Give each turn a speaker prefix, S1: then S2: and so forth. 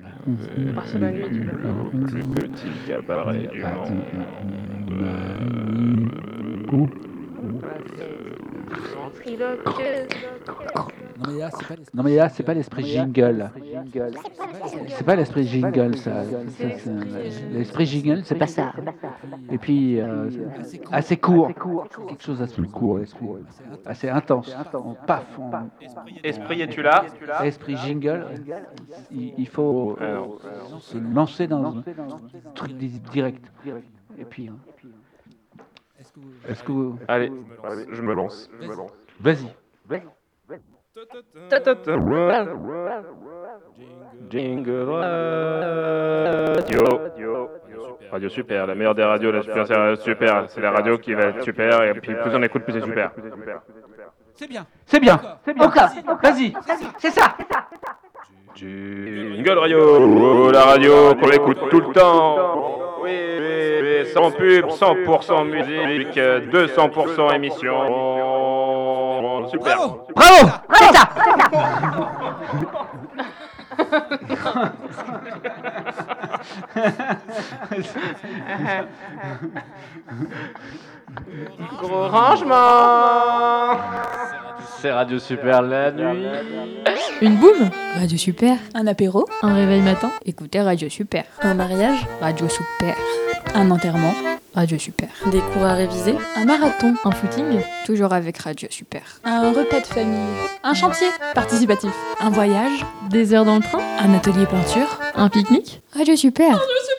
S1: Parce que la nuit, tu l'as.
S2: Le plus petit cabaret du monde.
S1: Ventriloqueuse.
S3: Non mais là, c'est pas l'esprit jingle. C'est pas l'esprit jingle, ça. L'esprit jingle, c'est pas ça. Et puis, assez court. Quelque chose d'assez court, l'esprit. Assez intense. Paf.
S2: Esprit, es-tu là?
S3: Esprit jingle, il faut se lancer dans un truc direct. Et puis, est-ce que vous...
S2: Allez, je me lance.
S3: Vas-y.
S2: Jingle Radio. Radio Super, la meilleure des radios, la super, c'est Radio Super. C'est la radio qui va être super, et puis plus on écoute, plus c'est super.
S3: C'est bien. Encore. Vas-y. C'est ça.
S2: Jingle Radio, la radio qu'on écoute tout le temps. Oui, sans pub, 100% musique, 200% émission. Super.
S3: Bravo. C'est ça.
S2: Gros rangement.
S4: C'est Radio Super la nuit.
S5: Une boum, Radio Super.
S6: Un apéro,
S5: Un réveil matin, écoutez Radio Super.
S6: un mariage,
S5: Radio Super.
S6: un enterrement,
S5: Radio Super.
S6: des cours à réviser,
S5: Un marathon, un footing, toujours avec Radio Super.
S6: un repas de famille, un chantier participatif,
S5: Un voyage, des heures dans le train,
S6: un atelier peinture.
S5: un pique-nique, Radio Super.
S6: Radio Super.